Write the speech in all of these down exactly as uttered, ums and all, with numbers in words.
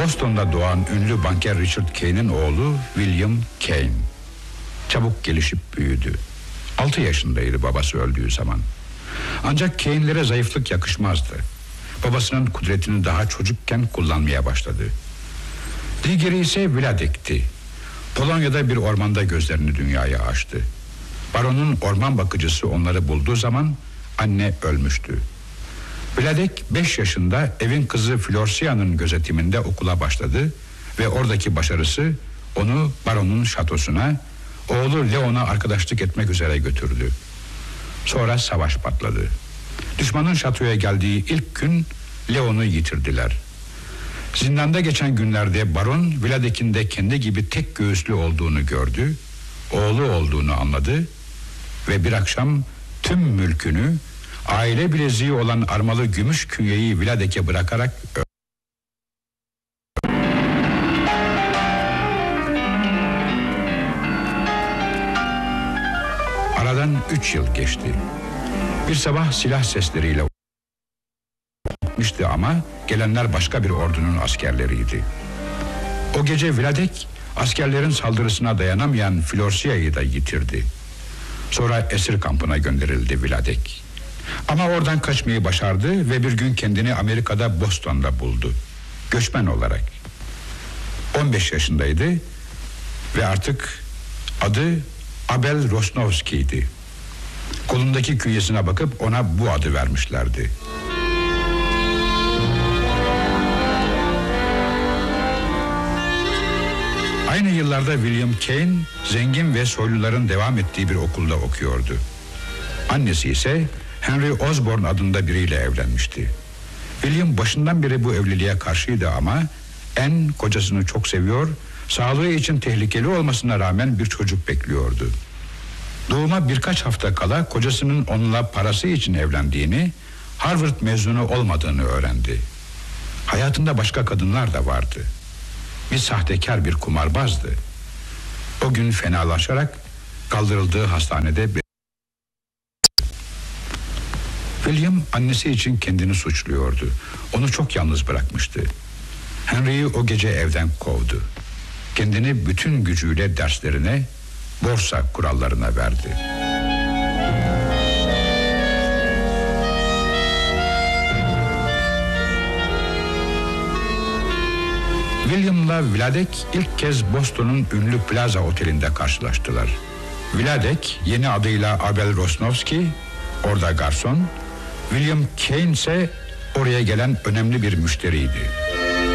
Boston'da doğan ünlü banker Richard Kane'in oğlu William Kane. Çabuk gelişip büyüdü. Altı yaşındaydı babası öldüğü zaman. Ancak Kane'lere zayıflık yakışmazdı. Babasının kudretini daha çocukken kullanmaya başladı. Diğeri ise Vladek'ti. Polonya'da bir ormanda gözlerini dünyaya açtı. Baronun orman bakıcısı onları bulduğu zaman anne ölmüştü. Vladek beş yaşında evin kızı Florsia'nın gözetiminde okula başladı ve oradaki başarısı onu baronun şatosuna, oğlu Leon'a arkadaşlık etmek üzere götürdü. Sonra savaş patladı. Düşmanın şatoya geldiği ilk gün Leon'u yitirdiler. Zindanda geçen günlerde baron Vladek'in de kendi gibi tek göğüslü olduğunu gördü, oğlu olduğunu anladı ve bir akşam tüm mülkünü, aile bileziği olan armalı gümüş künyeyi Vladek'e bırakarak öldü. Aradan üç yıl geçti. Bir sabah silah sesleriyle gitmişti ama gelenler başka bir ordunun askerleriydi. O gece Vladek askerlerin saldırısına dayanamayan Florsia'yı da yitirdi. Sonra esir kampına gönderildi Vladek. Ama oradan kaçmayı başardı ve bir gün kendini Amerika'da Boston'da buldu. Göçmen olarak. on beş yaşındaydı ve artık adı Abel Rosnovski'ydi. Kolundaki künyesine bakıp ona bu adı vermişlerdi. Aynı yıllarda William Kane zengin ve soyluların devam ettiği bir okulda okuyordu. Annesi ise Henry Osborne adında biriyle evlenmişti. William başından beri bu evliliğe karşıydı ama Anne kocasını çok seviyor, sağlığı için tehlikeli olmasına rağmen bir çocuk bekliyordu. Doğuma birkaç hafta kala kocasının onunla parası için evlendiğini, Harvard mezunu olmadığını öğrendi. Hayatında başka kadınlar da vardı. Bir sahtekar, bir kumarbazdı. O gün fenalaşarak kaldırıldığı hastanede bir... William annesi için kendini suçluyordu. Onu çok yalnız bırakmıştı. Henry'yi o gece evden kovdu. Kendini bütün gücüyle derslerine, borsa kurallarına verdi. William'la Vladek ilk kez Boston'un ünlü Plaza Oteli'nde karşılaştılar. Vladek yeni adıyla Abel Rosnovski, orada garson, William Kane ise oraya gelen önemli bir müşteriydi.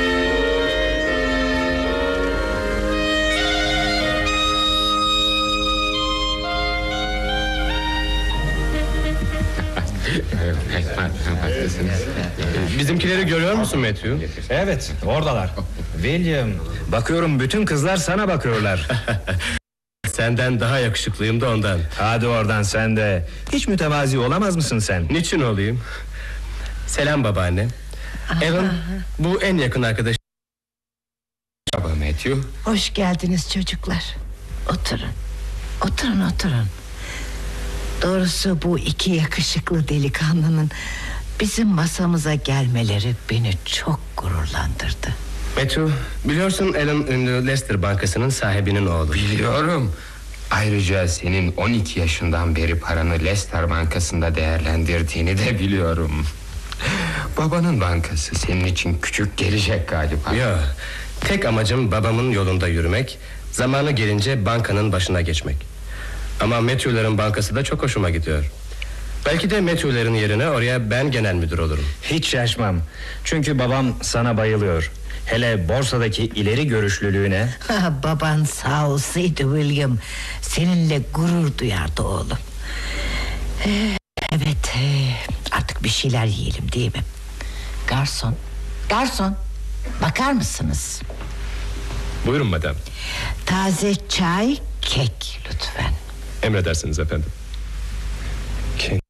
Bizimkileri görüyor musun Matthew? Evet, oradalar. William, bakıyorum bütün kızlar sana bakıyorlar. Senden daha yakışıklıyım da ondan. Hadi oradan sen de. Hiç mütevazi olamaz mısın sen? Niçin olayım? Selam babaanne. Evan, bu en yakın arkadaş. Baba Matthew. Hoş geldiniz çocuklar. Oturun. Oturun oturun. Doğrusu bu iki yakışıklı delikanlının bizim masamıza gelmeleri beni çok gururlandırdı. Matthew, biliyorsun Alan ünlü Leicester Bankası'nın sahibinin oğlu. Biliyorum. Ayrıca senin on iki yaşından beri paranı Leicester Bankası'nda değerlendirdiğini de biliyorum. Babanın bankası senin için küçük gelecek galiba. Yok, tek amacım babamın yolunda yürümek, zamanı gelince bankanın başına geçmek. Ama Matthew'lerin bankası da çok hoşuma gidiyor. Belki de Matthew'lerin yerine oraya ben genel müdür olurum. Hiç şaşmam. Çünkü babam sana bayılıyor. Hele borsadaki ileri görüşlülüğüne. Baban sağ olsaydı William, seninle gurur duyardı oğlum. Ee, evet, e, artık bir şeyler yiyelim değil mi? Garson, garson, bakar mısınız? Buyurun madem. Taze çay, kek lütfen. Emredersiniz efendim. Kendi...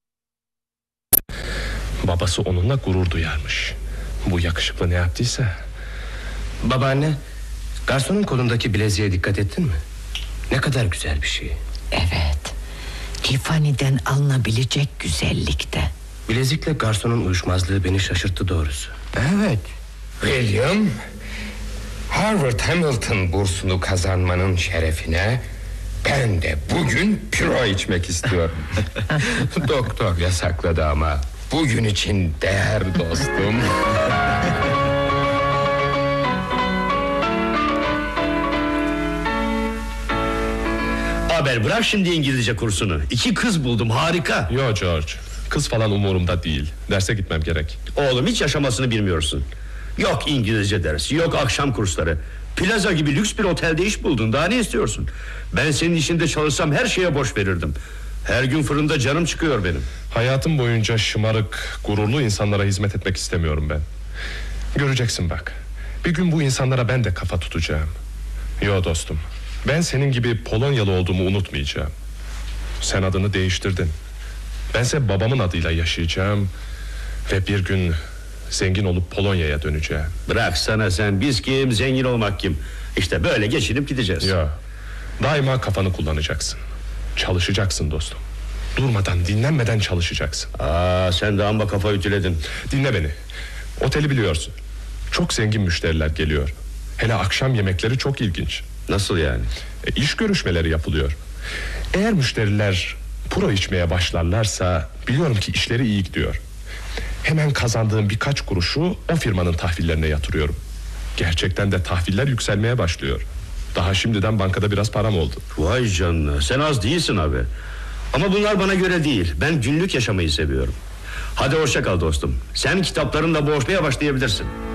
Babası onunla gurur duyarmış. Bu yakışıklı ne yaptıysa. Babaanne, garsonun kolundaki bileziğe dikkat ettin mi? Ne kadar güzel bir şey. Evet, Tiffany'den alınabilecek güzellikte. Bilezikle garsonun uyuşmazlığı beni şaşırttı doğrusu. Evet. William, Harvard Hamilton bursunu kazanmanın şerefine ben de bugün püro içmek istiyorum. Doktor yasakladı ama bugün için değer dostum. Haber bırak şimdi İngilizce kursunu. İki kız buldum, harika. Yo George, kız falan umurumda değil. Derse gitmem gerek. Oğlum hiç yaşamasını bilmiyorsun. Yok İngilizce dersi, yok akşam kursları. Plaza gibi lüks bir otelde iş buldun, daha ne istiyorsun? Ben senin işinde çalışsam her şeye boş verirdim. Her gün fırında canım çıkıyor benim. Hayatım boyunca şımarık, gururlu insanlara hizmet etmek istemiyorum ben. Göreceksin bak. Bir gün bu insanlara ben de kafa tutacağım. Yo dostum, ben senin gibi Polonyalı olduğumu unutmayacağım. Sen adını değiştirdin. Bense babamın adıyla yaşayacağım. Ve bir gün zengin olup Polonya'ya döneceğim. Bırak sana sen, biz kim, zengin olmak kim? İşte böyle geçinip gideceğiz. Ya, daima kafanı kullanacaksın. Çalışacaksın dostum. Durmadan, dinlenmeden çalışacaksın. Aa, sen de amma kafa ütüledin. Dinle beni. Oteli biliyorsun. Çok zengin müşteriler geliyor. Hele akşam yemekleri çok ilginç. Nasıl yani? E, iş görüşmeleri yapılıyor. Eğer müşteriler puro içmeye başlarlarsa biliyorum ki işleri iyi gidiyor. Hemen kazandığım birkaç kuruşu o firmanın tahvillerine yatırıyorum. Gerçekten de tahviller yükselmeye başlıyor. Daha şimdiden bankada biraz param oldu. Vay canına, sen az değilsin abi. Ama bunlar bana göre değil. Ben günlük yaşamayı seviyorum. Hadi hoşça kal dostum. Sen kitaplarınla boğuşmaya başlayabilirsin.